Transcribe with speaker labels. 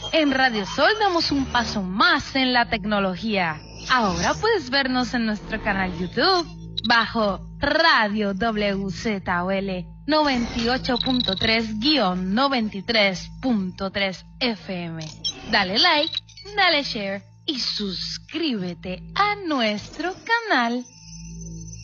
Speaker 1: En Radio Sol damos un paso más en la tecnología. Ahora puedes vernos en nuestro canal YouTube bajo Radio WZOL 98.3-93.3 FM. Dale like, dale share y suscríbete a nuestro canal.